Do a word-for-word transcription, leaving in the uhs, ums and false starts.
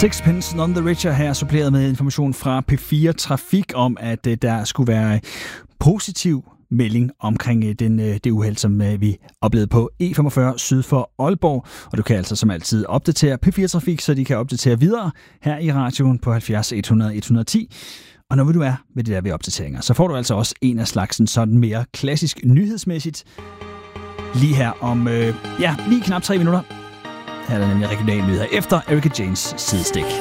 Sixpence None the Richer her, suppleret med information fra P fire Trafik om, at uh, der skulle være positiv melding omkring uh, den, uh, det uheld, som uh, vi oplevede på E femogfyrre syd for Aalborg. Og du kan altså som altid opdatere P fire Trafik, så de kan opdatere videre her i radioen på halvfjerds hundrede et hundrede og ti. Og når du er med det der ved opdateringer, så får du altså også en af slagsen sådan mere klassisk nyhedsmæssigt. Lige her om, øh, ja, lige knap tre minutter. Her er der nemlig regionale nyheder efter Erika Janes sidestik.